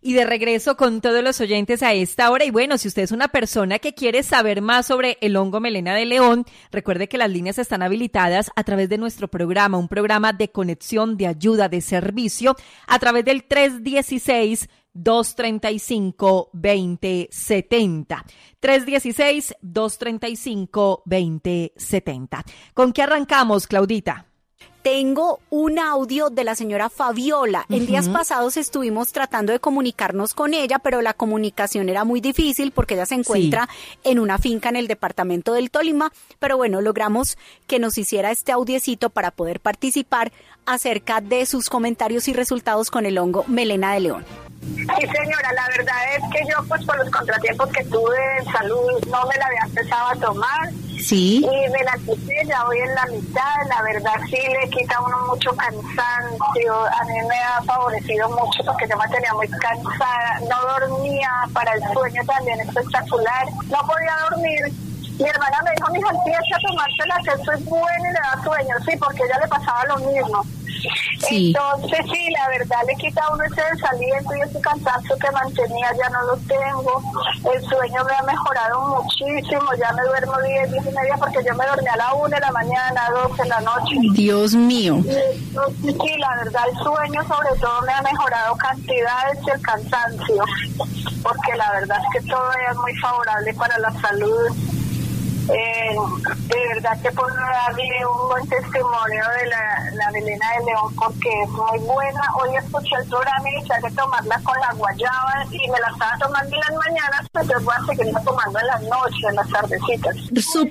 Y de regreso con todos los oyentes a esta hora. Y bueno, si usted es una persona que quiere saber más sobre el hongo melena de león, recuerde que las líneas están habilitadas a través de nuestro programa, un programa de conexión, de ayuda, de servicio, a través del 316-235-2070. 316-235-2070. ¿Con qué arrancamos, Claudita? Tengo un audio de la señora Fabiola. En días pasados estuvimos tratando de comunicarnos con ella, pero la comunicación era muy difícil porque ella se encuentra en una finca en el departamento del Tolima. Pero bueno, logramos que nos hiciera este audiecito para poder participar acerca de sus comentarios y resultados con el hongo melena de león. Sí, señora, la verdad es que yo, pues por los contratiempos que tuve en salud, no me la había empezado a tomar. Sí. Y me la quité, ya voy en la mitad. La verdad sí le quita a uno mucho cansancio. A mí me ha favorecido mucho porque yo me tenía muy cansada. No dormía, para el sueño también espectacular. No podía dormir. Mi hermana me dijo, mija, empieza a tomársela, que esto es bueno y le da sueño. Sí, porque a ella le pasaba lo mismo. Sí. Entonces sí, la verdad le quita a uno ese desaliento y ese cansancio que mantenía, ya no lo tengo. El sueño me ha mejorado muchísimo, ya me duermo 10, 10 y media porque yo me dormía a la 1 de la mañana, 12 de la noche. Dios mío. Sí, la verdad el sueño sobre todo me ha mejorado cantidades y el cansancio, porque la verdad es que todo es muy favorable para la salud. De verdad que puedo darle un buen testimonio de la melena de león porque es muy buena. Hoy escuché el programa y hay que tomarla con la guayaba y me la estaba tomando en las mañanas, pero voy a seguirla tomando en las noches, en las tardecitas.